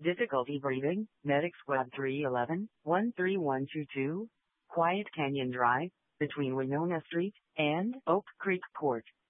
Difficulty breathing, Medic Squad 311, 13122, Quiet Canyon Drive, between Winona Street and Oak Creek Court.